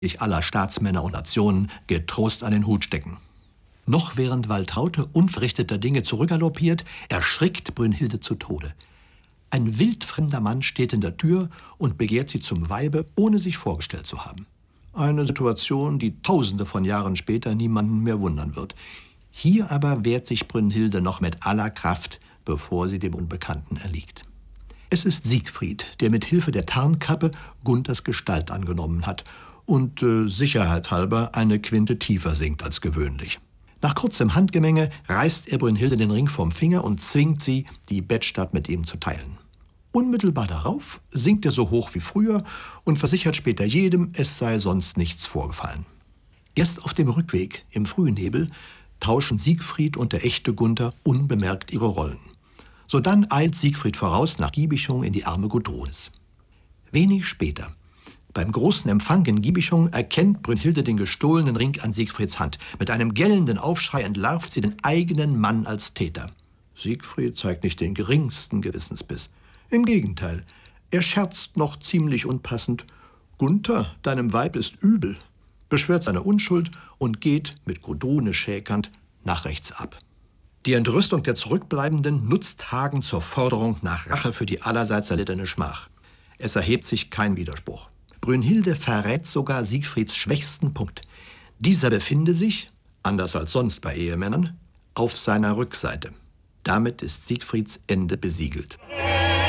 aller Staatsmänner und Nationen getrost an den Hut stecken. Noch während Waltraute unverrichteter Dinge zurückgaloppiert, erschrickt Brünnhilde zu Tode. Ein wildfremder Mann steht in der Tür und begehrt sie zum Weibe, ohne sich vorgestellt zu haben. Eine Situation, die Tausende von Jahren später niemanden mehr wundern wird. Hier aber wehrt sich Brünnhilde noch mit aller Kraft, bevor sie dem Unbekannten erliegt. Es ist Siegfried, der mit Hilfe der Tarnkappe Gunthers Gestalt angenommen hat und sicherheitshalber eine Quinte tiefer sinkt als gewöhnlich. Nach kurzem Handgemenge reißt er Brünnhilde den Ring vom Finger und zwingt sie, die Bettstatt mit ihm zu teilen. Unmittelbar darauf sinkt er so hoch wie früher und versichert später jedem, es sei sonst nichts vorgefallen. Erst auf dem Rückweg im Frühnebel tauschen Siegfried und der echte Gunther unbemerkt ihre Rollen. Sodann eilt Siegfried voraus nach Giebichung in die Arme Gudrunes. Wenig später, beim großen Empfang in Giebichung, erkennt Brünnhilde den gestohlenen Ring an Siegfrieds Hand. Mit einem gellenden Aufschrei entlarvt sie den eigenen Mann als Täter. Siegfried zeigt nicht den geringsten Gewissensbiss. Im Gegenteil, er scherzt noch ziemlich unpassend: »Gunther, deinem Weib ist übel«, beschwört seine Unschuld und geht, mit Gudrune schäkernd, nach rechts ab. Die Entrüstung der Zurückbleibenden nutzt Hagen zur Forderung nach Rache für die allerseits erlittene Schmach. Es erhebt sich kein Widerspruch. Brünnhilde verrät sogar Siegfrieds schwächsten Punkt. Dieser befinde sich, anders als sonst bei Ehemännern, auf seiner Rückseite. Damit ist Siegfrieds Ende besiegelt.